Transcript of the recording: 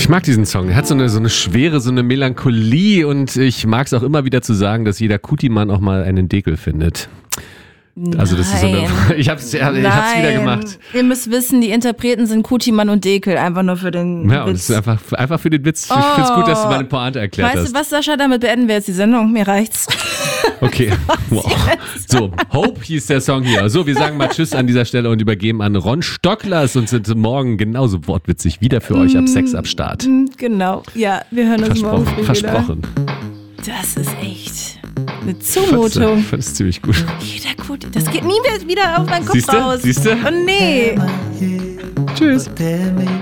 Ich mag diesen Song. Er hat so eine Schwere, so eine Melancholie und ich mag es auch immer wieder zu sagen, dass jeder Kuti-Mann auch mal einen Dekel findet. Also das ist so eine, ich hab's wieder gemacht. Ihr müsst wissen, die Interpreten sind Kuti-Mann und Dekel, einfach nur für den Ja, und es ist einfach für den Witz. Ich find's gut, dass du meine Pointe erklärt hast. Weißt du was, Sascha, damit beenden wir jetzt die Sendung. Mir reicht's. Okay. Wow. So, Hope hieß der Song hier. So, wir sagen mal Tschüss an dieser Stelle und übergeben an Ron Stocklers und sind morgen genauso wortwitzig wieder für euch ab 6 am Start. Genau. Ja, wir hören uns morgen früh Versprochen. Wieder. Das ist echt eine Zumutung. Ich fand es ziemlich gut. Jeder Kuti. Das geht nie wieder auf meinen Kopf raus. Siehst du? Oh nee. Tschüss.